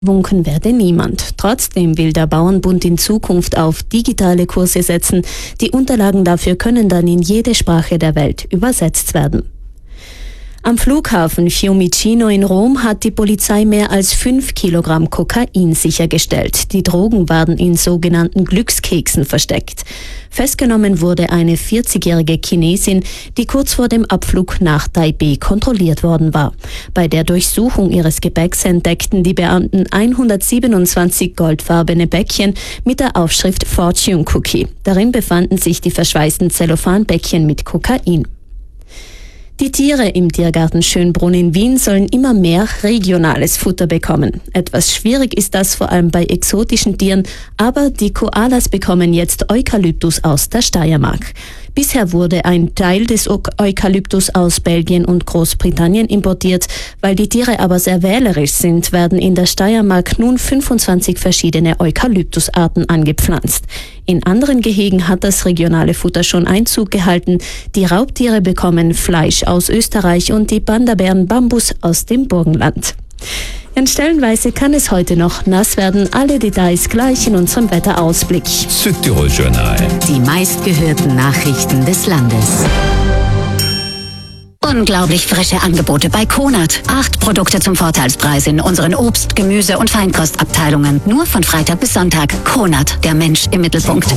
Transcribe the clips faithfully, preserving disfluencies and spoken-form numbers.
Gewunken werde niemand. Trotzdem will der Bauernbund in Zukunft auf digitale Kurse setzen. Die Unterlagen dafür können dann in jede Sprache der Welt übersetzt werden. Am Flughafen Fiumicino in Rom hat die Polizei mehr als fünf Kilogramm Kokain sichergestellt. Die Drogen waren in sogenannten Glückskeksen versteckt. Festgenommen wurde eine vierzigjährige Chinesin, die kurz vor dem Abflug nach Taipei kontrolliert worden war. Bei der Durchsuchung ihres Gepäcks entdeckten die Beamten hundertsiebenundzwanzig goldfarbene Päckchen mit der Aufschrift Fortune Cookie. Darin befanden sich die verschweißten Zellophanpäckchen mit Kokain. Die Tiere im Tiergarten Schönbrunn in Wien sollen immer mehr regionales Futter bekommen. Etwas schwierig ist das vor allem bei exotischen Tieren, aber die Koalas bekommen jetzt Eukalyptus aus der Steiermark. Bisher wurde ein Teil des Eukalyptus aus Belgien und Großbritannien importiert. Weil die Tiere aber sehr wählerisch sind, werden in der Steiermark nun fünfundzwanzig verschiedene Eukalyptusarten angepflanzt. In anderen Gehegen hat das regionale Futter schon Einzug gehalten. Die Raubtiere bekommen Fleisch aus Österreich und die Panda-Bären Bambus aus dem Burgenland. Denn stellenweise kann es heute noch nass werden. Alle Details gleich in unserem Wetterausblick. Südtirol-Journal. Die meistgehörten Nachrichten des Landes. Unglaublich frische Angebote bei Konert. Acht Produkte zum Vorteilspreis in unseren Obst-, Gemüse- und Feinkostabteilungen. Nur von Freitag bis Sonntag. Konert, der Mensch im Mittelpunkt.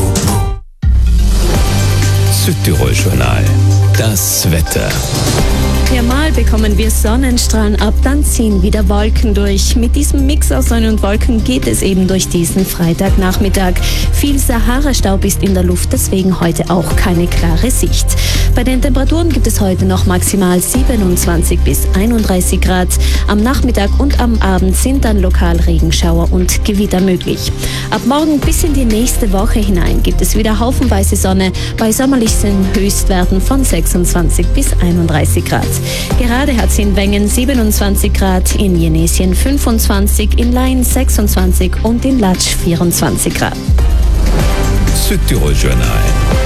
Südtirol-Journal. Das Wetter. Viermal bekommen wir Sonnenstrahlen ab, dann ziehen wieder Wolken durch. Mit diesem Mix aus Sonne und Wolken geht es eben durch diesen Freitagnachmittag. Viel Sahara-Staub ist in der Luft, deswegen heute auch keine klare Sicht. Bei den Temperaturen gibt es heute noch maximal siebenundzwanzig bis einunddreißig Grad. Am Nachmittag und am Abend sind dann lokal Regenschauer und Gewitter möglich. Ab morgen bis in die nächste Woche hinein gibt es wieder haufenweise Sonne bei sommerlichen Höchstwerten von sechsundzwanzig bis einunddreißig Grad. Gerade hat es in Wengen siebenundzwanzig Grad, in Jenesien fünfundzwanzig, in Laien sechsundzwanzig und in Latsch vierundzwanzig Grad. Südtirol-Journal.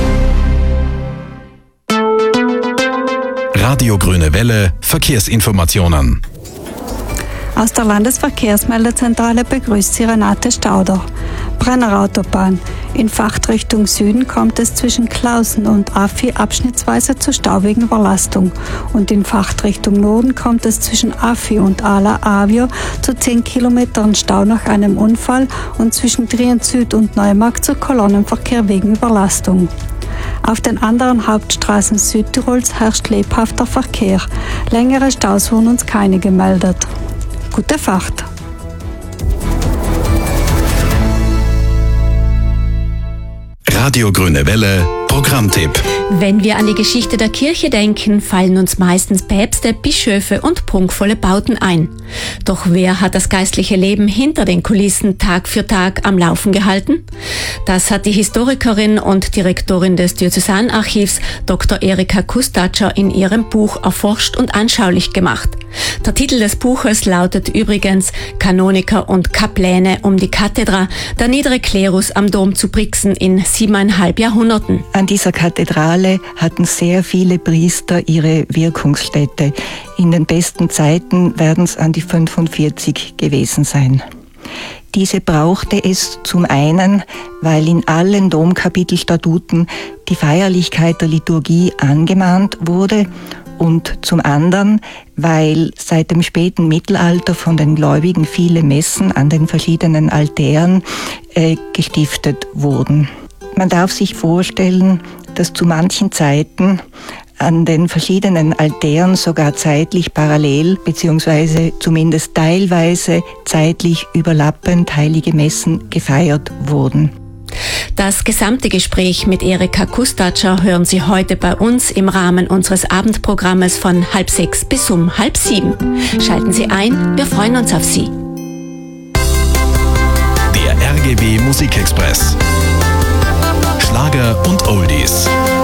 Radio Grüne Welle, Verkehrsinformationen. Aus der Landesverkehrsmeldezentrale begrüßt Sie Renate Stauder. Brennerautobahn. In Fahrtrichtung Süden kommt es zwischen Klausen und Affi abschnittsweise zu Stau wegen Überlastung. Und in Fahrtrichtung Norden kommt es zwischen Affi und Ala Avio zu zehn Kilometern Stau nach einem Unfall und zwischen Trient Süd und Neumarkt zu Kolonnenverkehr wegen Überlastung. Auf den anderen Hauptstraßen Südtirols herrscht lebhafter Verkehr. Längere Staus wurden uns keine gemeldet. Gute Fahrt! Radio Grüne Welle, Programmtipp. Wenn wir an die Geschichte der Kirche denken, fallen uns meistens Päpste, Bischöfe und prunkvolle Bauten ein. Doch wer hat das geistliche Leben hinter den Kulissen Tag für Tag am Laufen gehalten? Das hat die Historikerin und Direktorin des Diözesanarchivs Doktor Erika Kustatscher in ihrem Buch erforscht und anschaulich gemacht. Der Titel des Buches lautet übrigens Kanoniker und Kapläne um die Kathedra, der niedere Klerus am Dom zu Brixen in siebeneinhalb Jahrhunderten. An dieser Kathedrale hatten sehr viele Priester ihre Wirkungsstätte. In den besten Zeiten werden es an die fünfundvierzig gewesen sein. Diese brauchte es zum einen, weil in allen Domkapitelstatuten die Feierlichkeit der Liturgie angemahnt wurde, und zum anderen, weil seit dem späten Mittelalter von den Gläubigen viele Messen an den verschiedenen Altären äh, gestiftet wurden. Man darf sich vorstellen, dass zu manchen Zeiten an den verschiedenen Altären sogar zeitlich parallel bzw. zumindest teilweise zeitlich überlappend heilige Messen gefeiert wurden. Das gesamte Gespräch mit Erika Kustatscher hören Sie heute bei uns im Rahmen unseres Abendprogrammes von halb sechs bis um halb sieben. Schalten Sie ein, wir freuen uns auf Sie. Der R G B Musikexpress. Schlager und Oldies.